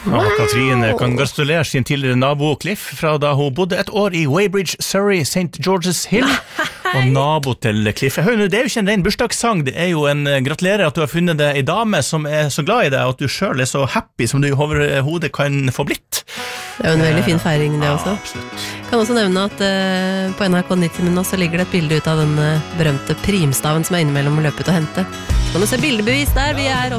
Katrine kan gratulere sin tidligere nabo Cliff fra da hun bodde et år i Weybridge, Surrey, St. George's Hill. Og nabo til Cliff. Det er jo ikke en ren bursdagssang, det er jo en gratulerer at du har funnet deg en dame som er så glad i deg, og at du selv er så happy som du overhodet kan få blitt. Det er jo en veldig fin feiring det også. Absolutt. Kan også nevne at på NRK 90 nå så ligger det et bilde ut av den berømte primstaven som innimellom å løpe ut og hente. Så kan du se bildebevis der, vi